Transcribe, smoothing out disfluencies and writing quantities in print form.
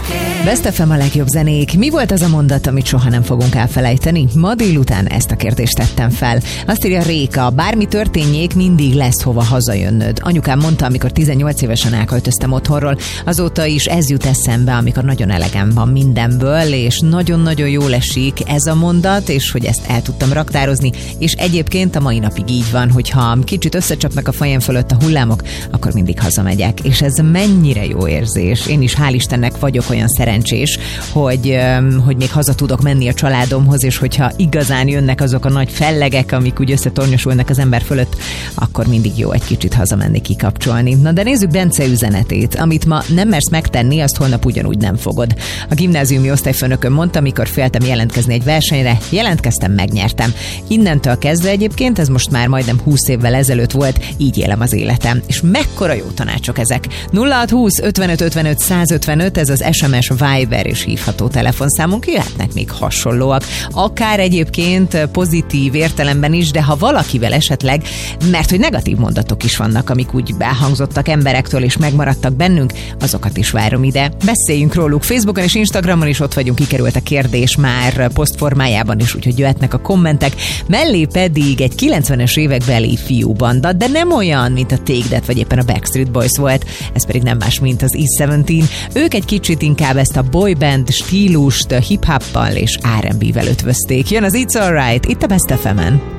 Best FM a legjobb zenék. Mi volt az a mondat, amit soha nem fogunk elfelejteni? Ma délután ezt a kérdést tettem fel. Azt írja Réka, bármi történjék, mindig lesz hova hazajönnöd. Anyukám mondta, amikor 18 évesen elköltöztem otthonról. Azóta is ez jut eszembe, amikor nagyon elegem van mindenből, és nagyon-nagyon jól esik ez a mondat, és hogy ezt el tudtam raktározni. És egyébként a mai napig így van, hogyha kicsit összecsapnak a fejem fölött a hullámok, akkor mindig hazamegyek. És ez mennyire jó érzés. Én is hál' Istennek vagyok olyan szerencsés, hogy még haza tudok menni a családomhoz, és hogyha igazán jönnek azok a nagy fellegek, amik úgy összetornyosulnak az ember fölött, akkor mindig jó egy kicsit hazamenni, kikapcsolni. Na de nézzük Bence üzenetét. Amit ma nem mersz megtenni, azt holnap ugyanúgy nem fogod. A gimnáziumi osztályfőnököm mondta, amikor féltem jelentkezni egy versenyre, jelentkeztem, megnyertem. Innentől kezdve egyébként, ez most már majdnem 20 évvel ezelőtt volt, így élem az életem. És mekkora jó tanácsok ezek. 0620 55 55 155, ez az SMS, Viber és hívható telefonszámunk, jöhetnek még hasonlóak. Akár egyébként pozitív értelemben is, de ha valakivel esetleg, mert hogy negatív mondatok is vannak, amik úgy elhangzottak emberektől és megmaradtak bennünk, azokat is várom ide. Beszéljünk róluk. Facebookon és Instagramon is ott vagyunk, kikerült a kérdés már posztformájában is, úgyhogy jöhetnek a kommentek. Mellé pedig egy 90-es évekbeli fiúbanda, de nem olyan, mint a Take That vagy éppen a Backstreet Boys volt, ez pedig nem más, mint az E17. Ők egy kicsit inkább ezt a boyband stílust hip-hoppal és R&B-vel ötvözték. Jön az It's Alright, itt a Best FM-en.